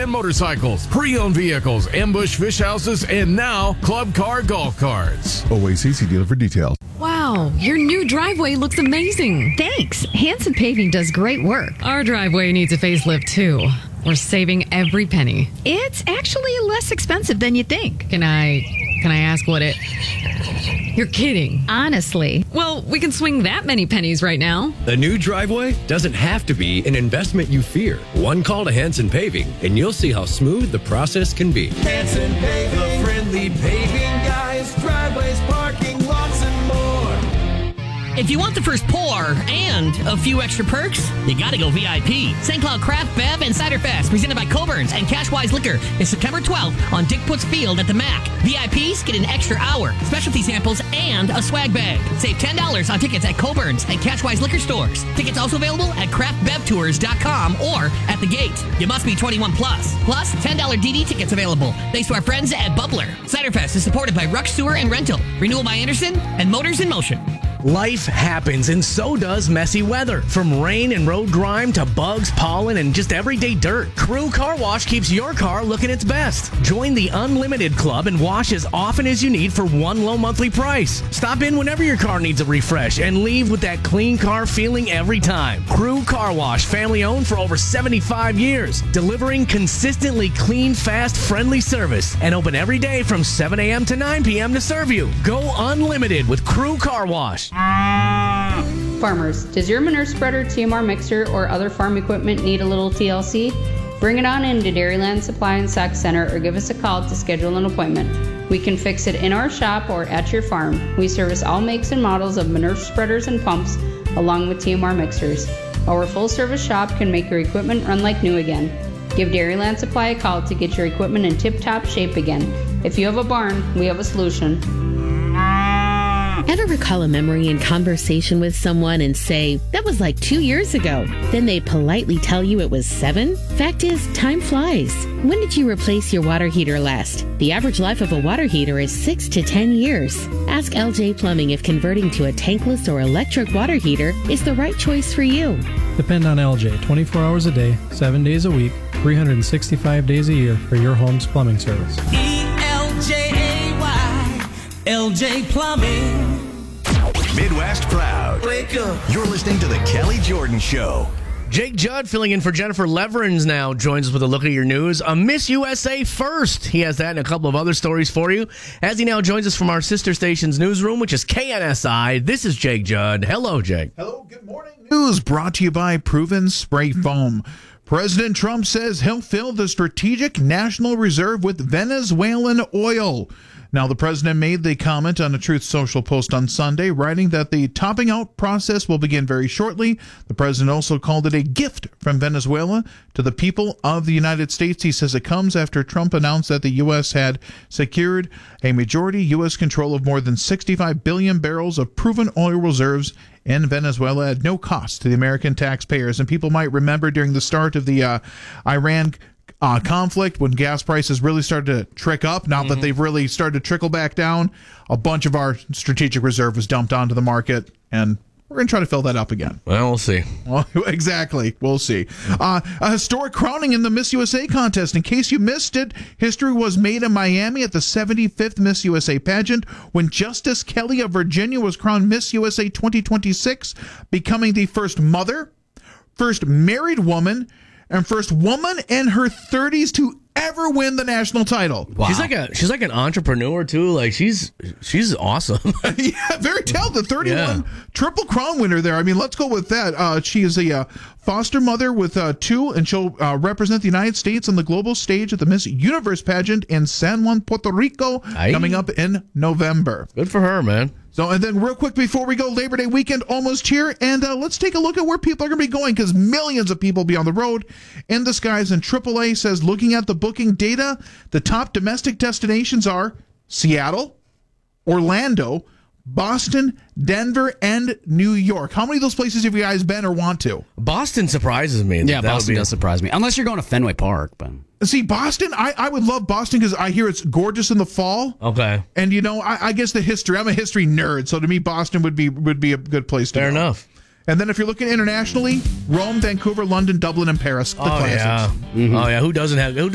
and motorcycles, pre-owned vehicles, ambush fish houses, and now Club Car Golf Carts. OACC dealer for details. Wow, your new driveway looks amazing. Thanks. Hanson Paving does great work. Our driveway needs a facelift, too. We're saving every penny. It's actually less expensive than you think. Can I ask what it... You're kidding. Honestly. Well, we can swing that many pennies right now. A new driveway doesn't have to be an investment you fear. One call to Hanson Paving, and you'll see how smooth the process can be. Hanson Paving, the friendly paving guys, driveways, parking lots, and more. If you want the first pour and a few extra perks, you gotta go VIP. St. Cloud Craft, Bev, and Cider Fest, presented by Coburn's and Cashwise Liquor, is September 12th on Dick Putz Field at the MAC. VIPs get an extra hour, specialty samples, and a swag bag. Save $10 on tickets at Coburn's and Cashwise Liquor stores. Tickets also available at craftbevtours.com or at the gate. You must be 21 plus. Plus, $10 DD tickets available. Thanks to our friends at Bubbler. Cider Fest is supported by Rush Sewer and Rental, Renewal by Anderson, and Motors in Motion. Life happens, and so does messy weather. From rain and road grime to bugs, pollen, and just everyday dirt, Crew Car Wash keeps your car looking its best. Join the Unlimited Club and wash as often as you need for one low monthly price. Stop in whenever your car needs a refresh and leave with that clean car feeling every time. Crew Car Wash, family owned for over 75 years, delivering consistently clean, fast, friendly service, and open every day from 7 a.m. to 9 p.m. to serve you. Go unlimited with Crew Car Wash. Farmers, does your manure spreader, TMR mixer, or other farm equipment need a little TLC? Bring it on in to Dairyland Supply and Sack Center or give us a call to schedule an appointment. We can fix it in our shop or at your farm. We service all makes and models of manure spreaders and pumps, along with TMR mixers. Our full-service shop can make your equipment run like new again. Give Dairyland Supply a call to get your equipment in tip-top shape again. If you have a barn, we have a solution. Ever recall a memory in conversation with someone and say, that was like 2 years ago? Then they politely tell you it was 7? Fact is, time flies. When did you replace your water heater last? The average life of a water heater is 6 to 10 years. Ask LJ Plumbing if converting to a tankless or electric water heater is the right choice for you. Depend on LJ 24 hours a day, 7 days a week, 365 days a year for your home's plumbing service. ELJAY, LJ Plumbing. Midwest Proud. Wake up. You're listening to The Kelly Jordan Show. Jake Judd filling in for Jennifer Leverins now joins us with a look at your news. A Miss USA first. He has that and a couple of other stories for you as he now joins us from our sister station's newsroom, which is KNSI. This is Jake Judd. Hello, Jake. Hello, good morning. News brought to you by Proven Spray Foam. President Trump says he'll fill the Strategic National Reserve with Venezuelan oil. Now, the president made the comment on a Truth Social post on Sunday, writing that the topping out process will begin very shortly. The president also called it a gift from Venezuela to the people of the United States. He says it comes after Trump announced that the U.S. had secured a majority U.S. control of more than 65 billion barrels of proven oil reserves in Venezuela at no cost to the American taxpayers. And people might remember during the start of the Iran conflict, when gas prices really started to trick up, now that they've really started to trickle back down, a bunch of our strategic reserve was dumped onto the market, and we're going to try to fill that up again. Well, we'll see. Well, exactly. We'll see. A historic crowning in the Miss USA contest. In case you missed it, history was made in Miami at the 75th Miss USA pageant when Justice Kelly of Virginia was crowned Miss USA 2026, becoming the first mother, first married woman, and first woman in her 30s to ever win the national title. Wow. She's like an entrepreneur too. Like she's awesome. Yeah, very talented. 31 Triple Crown winner there. I mean, let's go with that. She is a foster mother with 2, and she'll represent the United States on the global stage at the Miss Universe pageant in San Juan, Puerto Rico, coming up in November. Good for her, man. So, and then real quick before we go, Labor Day weekend almost here, and let's take a look at where people are going to be going, because millions of people will be on the road in the skies. And AAA says, looking at the booking data, the top domestic destinations are Seattle, Orlando, Boston, Denver, and New York. How many of those places have you guys been or want to? Boston surprises me. Yeah, Boston does surprise me. Unless you're going to Fenway Park. But see, Boston, I would love Boston because I hear it's gorgeous in the fall. Okay. And, you know, I guess the history, I'm a history nerd, so to me, Boston would be a good place to go. Fair enough. And then if you're looking internationally, Rome, Vancouver, London, Dublin, and Paris. The classics. Yeah. Mm-hmm. Oh, yeah. Who doesn't have